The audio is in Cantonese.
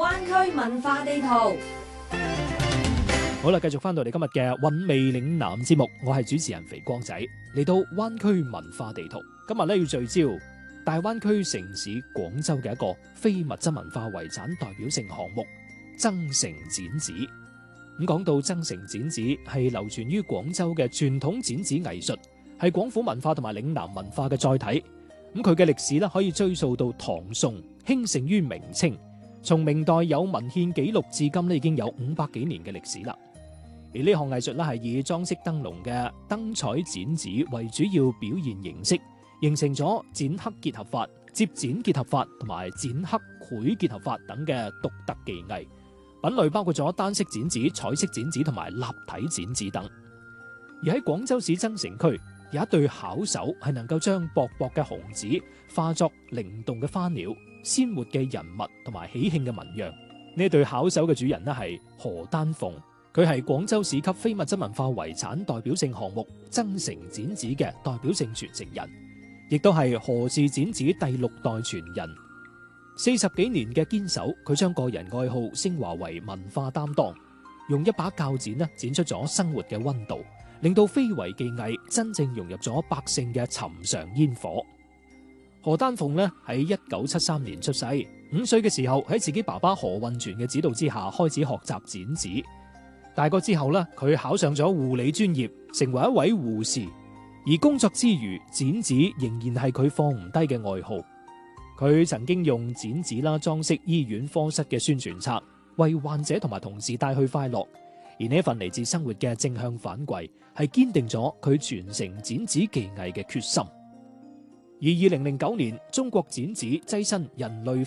灣區文化地圖。 好啦，繼續翻到嚟今日嘅韻味嶺南節目，我係主持人肥光仔。嚟到灣區文化地圖，今日咧要聚焦大灣區城市廣州嘅一個非物質文化遺產代表性項目——增城剪紙。咁講到增城剪紙，係流傳於廣州嘅傳統剪紙藝術，係廣府文化同埋嶺南文化嘅載體。咁佢嘅歷史咧可以追溯到唐宋，興盛於明清。從明代有文獻記錄至今咧，已經有500幾年嘅歷史啦。而呢項藝術咧係以裝飾燈籠嘅燈彩剪紙為主要表現形式，形成咗剪刻結合法、摺剪結合法同埋剪刻繪結合法等嘅獨特技藝。品類包括咗單色剪紙、彩色剪紙同埋立體剪紙等。而喺廣州市增城區，有一對巧手係能夠將薄薄嘅紅紙化作靈動嘅花鳥、鮮活嘅人物同埋喜慶嘅紋樣。呢對巧手嘅主人呢係何丹鳳。佢係廣州市級非物質文化遺產代表性項目增城剪紙嘅代表性傳承人，亦都係何氏剪紙第6代傳人。40幾年嘅堅守，佢將個人愛好升華為文化擔當，用一把鉸剪剪出咗生活嘅溫度，令到非遺技藝真正融入咗百姓嘅尋常煙火。何丹鳳喺1973年出世，5歲嘅時候喺自己爸爸何運全嘅指導之下開始學習剪紙。大個之後佢考上咗護理專業，成為一位護士。而工作之餘，剪紙仍然係佢放唔低嘅愛好。佢曾經用剪紙裝飾醫院科室嘅宣傳冊，為患者同埋同事帶去快樂。而呢一份嚟自生活嘅正向反饋，係堅定咗佢傳承剪紙技藝嘅決心。而2009年，中國剪紙躋身人類